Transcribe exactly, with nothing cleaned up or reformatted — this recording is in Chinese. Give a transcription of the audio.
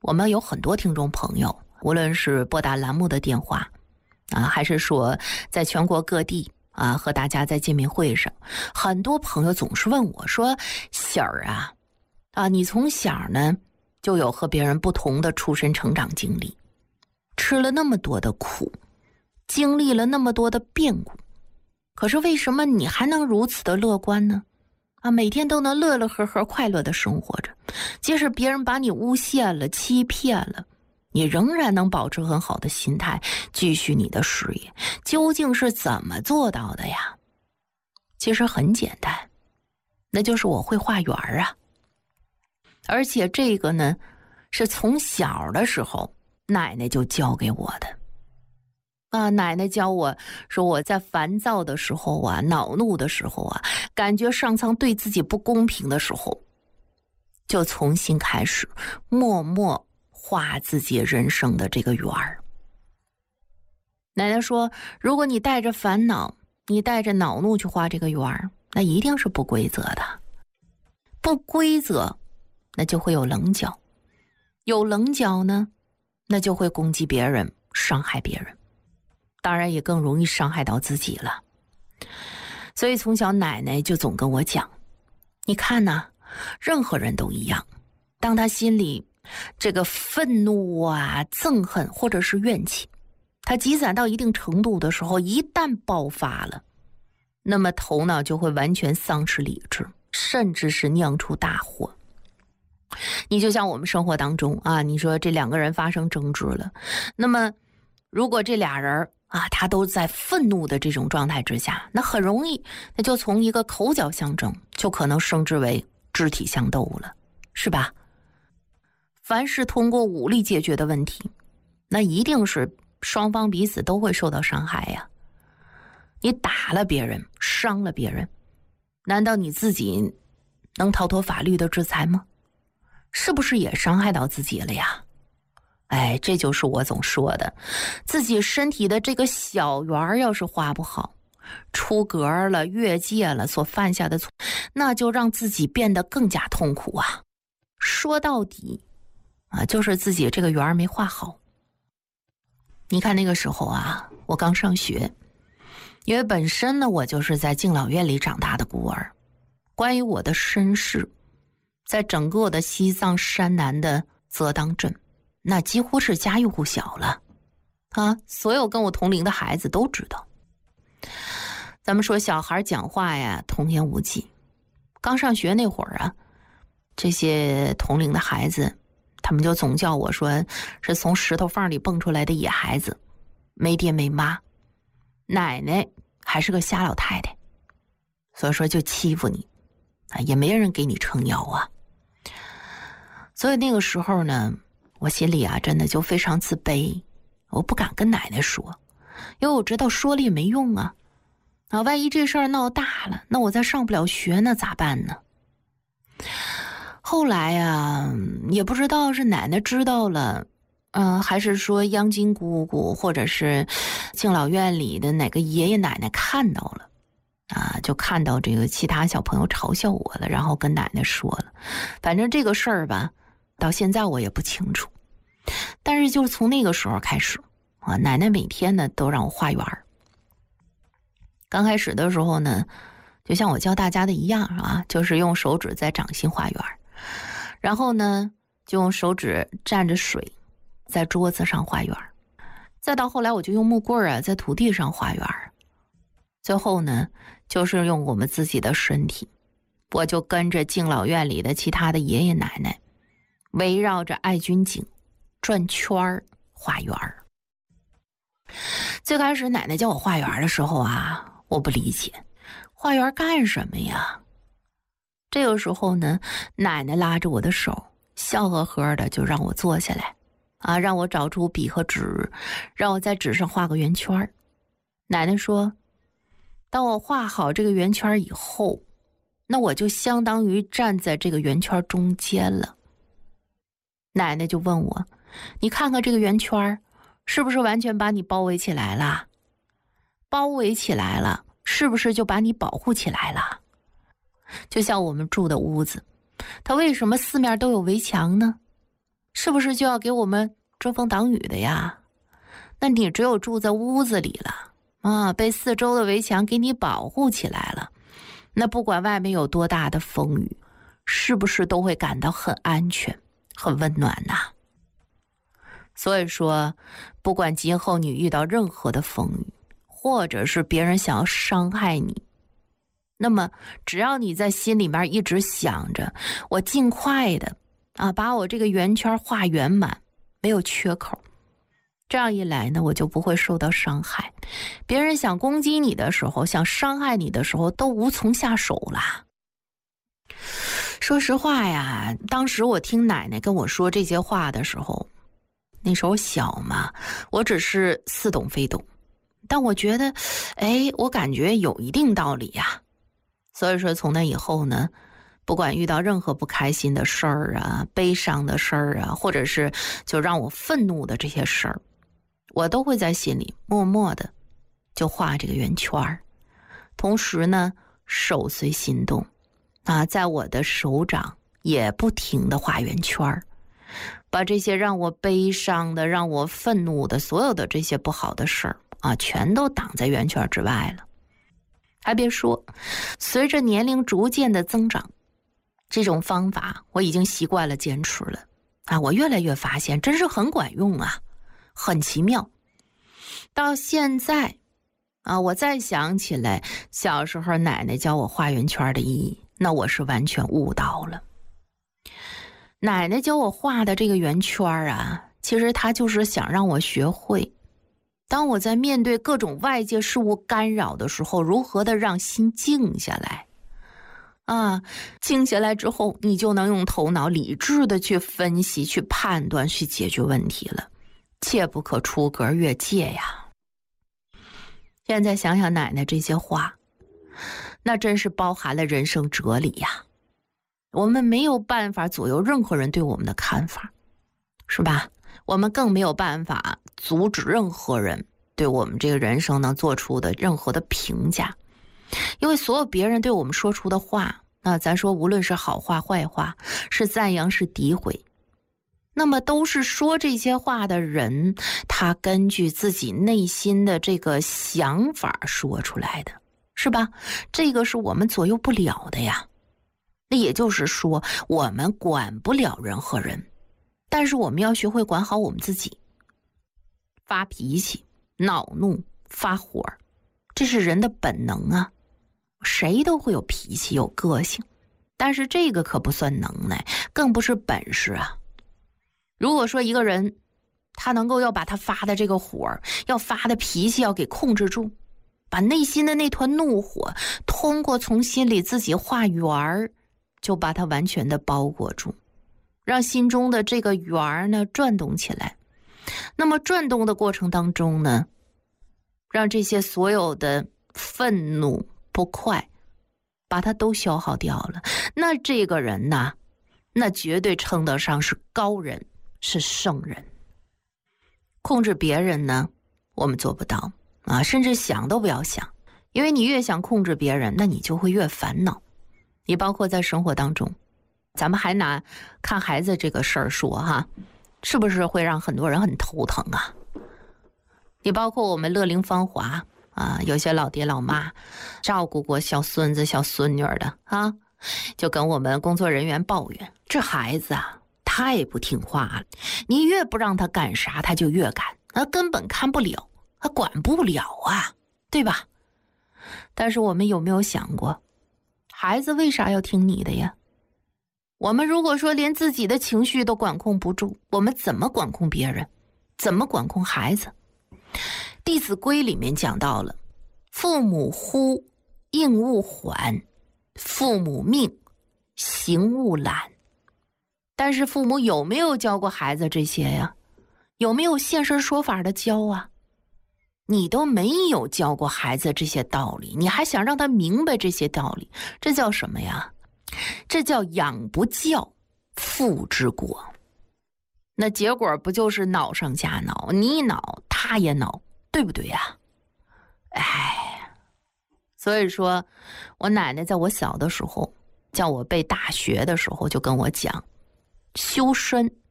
我们有很多听众朋友，无论是拨打栏目的电话啊，还是说在全国各地啊和大家在见面会上，很多朋友总是问我说，喜儿啊啊你从小呢就有和别人不同的出身成长经历，吃了那么多的苦，经历了那么多的变故，可是为什么你还能如此的乐观呢？啊，每天都能乐乐呵呵快乐的生活着，即使别人把你诬陷了欺骗了，你仍然能保持很好的心态继续你的事业，究竟是怎么做到的呀？其实很简单，那就是我会画圆啊。而且这个呢是从小的时候奶奶就教给我的啊，奶奶教我说，我在烦躁的时候啊，恼怒的时候啊，感觉上苍对自己不公平的时候，就重新开始默默画自己人生的这个圆儿。奶奶说，如果你带着烦恼，你带着恼怒去画这个圆儿，那一定是不规则的。不规则，那就会有棱角，有棱角呢，那就会攻击别人，伤害别人，当然也更容易伤害到自己了。所以从小奶奶就总跟我讲，你看呐，任何人都一样，当他心里这个愤怒啊、憎恨或者是怨气，他积攒到一定程度的时候，一旦爆发了，那么头脑就会完全丧失理智，甚至是酿出大祸。你就像我们生活当中啊，你说这两个人发生争执了，那么如果这俩人啊，他都在愤怒的这种状态之下，那很容易那就从一个口角相争就可能升至为肢体相斗了，是吧？凡是通过武力解决的问题，那一定是双方彼此都会受到伤害呀。你打了别人，伤了别人，难道你自己能逃脱法律的制裁吗？是不是也伤害到自己了呀？哎，这就是我总说的，自己身体的这个小圆要是画不好，出格了、越界了，所犯下的错，那就让自己变得更加痛苦啊。说到底啊，就是自己这个圆没画好。你看那个时候啊，我刚上学，因为本身呢，我就是在敬老院里长大的孤儿，关于我的身世，在整个的西藏山南的泽当镇，那几乎是家喻户晓了啊！所有跟我同龄的孩子都知道。咱们说小孩讲话呀，童言无忌。刚上学那会儿啊，这些同龄的孩子，他们就总叫我说是从石头缝里蹦出来的野孩子，没爹没妈，奶奶还是个瞎老太太，所以说就欺负你啊，也没人给你撑腰啊。所以那个时候呢，我心里啊真的就非常自卑，我不敢跟奶奶说，因为我知道说了也没用啊啊，万一这事儿闹大了，那我再上不了学那咋办呢？后来啊，也不知道是奶奶知道了，嗯、呃，还是说央金姑姑或者是敬老院里的哪个爷爷奶奶看到了啊，就看到这个其他小朋友嘲笑我了，然后跟奶奶说了。反正这个事儿吧，到现在我也不清楚。但是就是从那个时候开始啊，奶奶每天呢都让我画圆儿。刚开始的时候呢，就像我教大家的一样啊，就是用手指在掌心画圆儿，然后呢就用手指蘸着水在桌子上画圆儿，再到后来我就用木棍啊在土地上画圆儿，最后呢就是用我们自己的身体，我就跟着敬老院里的其他的爷爷奶奶围绕着爱军井转圈儿画圆儿。最开始奶奶叫我画圆的时候啊，我不理解，画圆干什么呀？这个时候呢，奶奶拉着我的手，笑呵呵的就让我坐下来啊，让我找出笔和纸，让我在纸上画个圆圈。奶奶说，当我画好这个圆圈以后，那我就相当于站在这个圆圈中间了。奶奶就问我，你看看这个圆圈是不是完全把你包围起来了？包围起来了，是不是就把你保护起来了？就像我们住的屋子，它为什么四面都有围墙呢？ 是不是就要给我们遮风挡雨的呀？那你只有住在屋子里了啊，被四周的围墙给你保护起来了，那不管外面有多大的风雨，是不是都会感到很安全很温暖呢？所以说，不管今后你遇到任何的风雨，或者是别人想要伤害你，那么只要你在心里面一直想着，我尽快的啊把我这个圆圈画圆满，没有缺口，这样一来呢，我就不会受到伤害。别人想攻击你的时候，想伤害你的时候，都无从下手啦。说实话呀，当时我听奶奶跟我说这些话的时候，那时候小嘛，我只是似懂非懂，但我觉得，哎，我感觉有一定道理呀。所以说从那以后呢，不管遇到任何不开心的事儿啊，悲伤的事儿啊，或者是就让我愤怒的这些事儿，我都会在心里默默的就画这个圆圈儿，同时呢，手随心动啊，在我的手掌也不停的画圆圈儿，把这些让我悲伤的、让我愤怒的所有的这些不好的事儿啊，全都挡在圆圈之外了。还别说，随着年龄逐渐的增长，这种方法我已经习惯了坚持了啊，我越来越发现真是很管用啊，很奇妙。到现在啊，我再想起来小时候奶奶教我画圆圈的意义，那我是完全悟到了。奶奶教我画的这个圆圈啊，其实她就是想让我学会，当我在面对各种外界事物干扰的时候，如何的让心静下来啊，静下来之后，你就能用头脑理智的去分析、去判断、去解决问题了，切不可出格越界呀。现在想想奶奶这些话，那真是包含了人生哲理呀。我们没有办法左右任何人对我们的看法，是吧？我们更没有办法阻止任何人对我们这个人生能做出的任何的评价，因为所有别人对我们说出的话，那咱说无论是好话坏话，是赞扬是诋毁，那么都是说这些话的人他根据自己内心的这个想法说出来的，是吧？这个是我们左右不了的呀。那也就是说，我们管不了任何人，但是我们要学会管好我们自己。发脾气、恼怒、发火，这是人的本能啊，谁都会有脾气、有个性，但是这个可不算能耐，更不是本事啊。如果说一个人他能够要把他发的这个火，要发的脾气要给控制住，把内心的那团怒火通过从心里自己画圆儿，就把它完全的包裹住，让心中的这个圆儿呢转动起来。那么转动的过程当中呢，让这些所有的愤怒不快把它都消耗掉了，那这个人呢，那绝对称得上是高人，是圣人。控制别人呢，我们做不到啊，甚至想都不要想，因为你越想控制别人，那你就会越烦恼。你包括在生活当中，咱们还拿看孩子这个事儿说哈，是不是会让很多人很头疼啊？你包括我们乐龄芳华啊，有些老爹老妈照顾过小孙子小孙女的啊，就跟我们工作人员抱怨，这孩子啊太不听话了，你越不让他干啥他就越干，他根本看不了，他管不了啊，对吧？但是我们有没有想过，孩子为啥要听你的呀？我们如果说连自己的情绪都管控不住，我们怎么管控别人？怎么管控孩子？弟子规里面讲到了，父母呼，应勿缓；父母命，行勿懒。但是父母有没有教过孩子这些呀？有没有现身说法的教啊？你都没有教过孩子这些道理，你还想让他明白这些道理，这叫什么呀？这叫养不教，父之过。那结果不就是恼上加恼，你恼他也恼，对不对呀？哎，所以说我奶奶在我小的时候叫我背大学的时候就跟我讲，修身